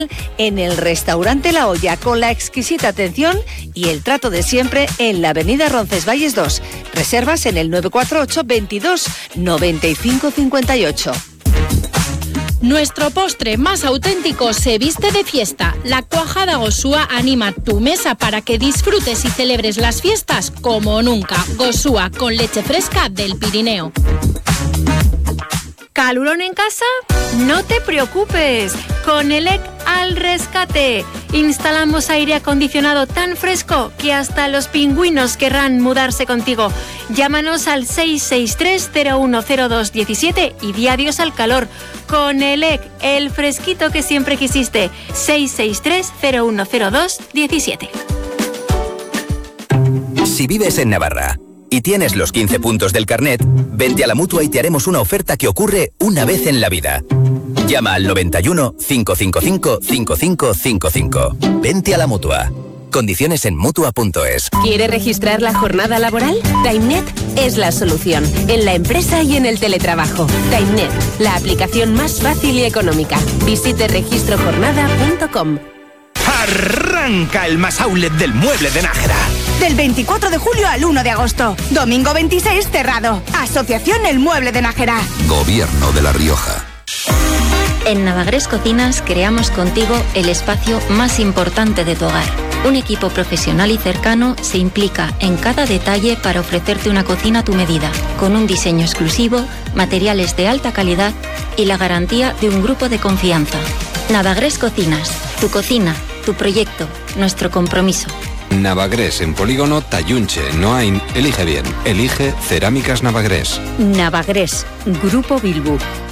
en el restaurante La Olla, con la exquisita atención y el trato de siempre en la avenida Roncesvalles 2. Reservas en el 948 22 95 58. Nuestro postre más auténtico se viste de fiesta. La cuajada Gosúa anima tu mesa para que disfrutes y celebres las fiestas como nunca. Gosúa, con leche fresca del Pirineo. ¿Calurón en casa? No te preocupes. Con ELEC al rescate. Instalamos aire acondicionado tan fresco que hasta los pingüinos querrán mudarse contigo. Llámanos al 663-010217 y di adiós al calor. Con ELEC, el fresquito que siempre quisiste. 663-010217. Si vives en Navarra y tienes los 15 puntos del carnet, vente a la Mutua y te haremos una oferta que ocurre una vez en la vida. Llama al 91 555 5555. Vente a la Mutua. Condiciones en Mutua.es. ¿Quiere registrar la jornada laboral? TimeNet es la solución, en la empresa y en el teletrabajo. TimeNet, la aplicación más fácil y económica. Visite registrojornada.com. Arranca el Más Outlet del Mueble de Nájera. Del 24 de julio al 1 de agosto. Domingo 26 cerrado. Asociación El Mueble de Nájera. Gobierno de La Rioja. En Navagrés Cocinas creamos contigo el espacio más importante de tu hogar. Un equipo profesional y cercano se implica en cada detalle para ofrecerte una cocina a tu medida, con un diseño exclusivo, materiales de alta calidad y la garantía de un grupo de confianza. Navagrés Cocinas, tu cocina, tu proyecto, nuestro compromiso. Navagrés, en Polígono Tayunche, Noain. Elige bien. Elige Cerámicas Navagrés. Navagrés, Grupo Bilbu.